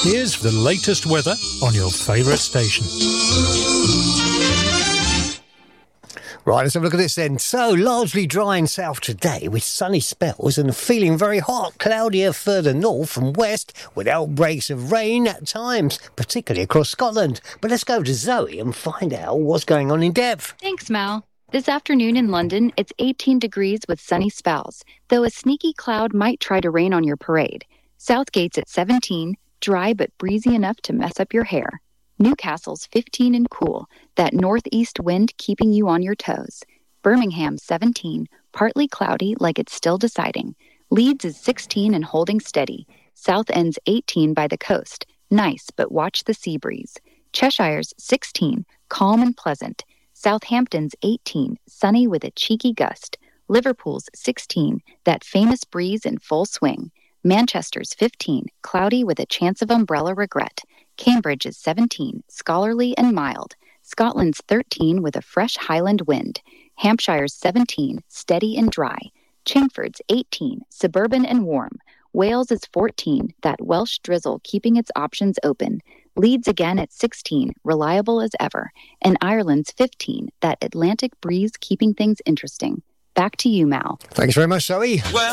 Here's the latest weather on your favourite station. Right, let's have a look at this then. So, largely dry in south today with sunny spells and feeling very hot, cloudier further north and west with outbreaks of rain at times, particularly across Scotland. But let's go to Zoe and find out what's going on in depth. Thanks, Mal. This afternoon in London, it's 18 degrees with sunny spells, though a sneaky cloud might try to rain on your parade. Southgate's at 17, dry but breezy enough to mess up your hair. Newcastle's 15 and cool, that northeast wind keeping you on your toes. Birmingham 17, partly cloudy like it's still deciding. Leeds is 16 and holding steady. Southend's 18 by the coast, nice but watch the sea breeze. Cheshire's 16, calm and pleasant. Southampton's 18, sunny with a cheeky gust. Liverpool's 16, that famous breeze in full swing. Manchester's 15, cloudy with a chance of umbrella regret. Cambridge is 17, scholarly and mild. Scotland's 13 with a fresh Highland wind. Hampshire's 17, steady and dry. Chingford's 18, suburban and warm. Wales is 14, that Welsh drizzle keeping its options open. Leeds again at 16, reliable as ever. And Ireland's 15, that Atlantic breeze keeping things interesting. Back to you, Mal. Thanks very much, Zoe.